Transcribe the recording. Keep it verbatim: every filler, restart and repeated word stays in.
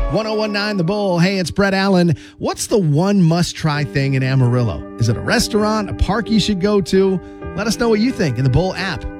ten nineteen The Bull. Hey, it's Brett Allen. What's the one must-try thing in Amarillo? Is it a restaurant, a park you should go to? Let us know what you think in the Bull app.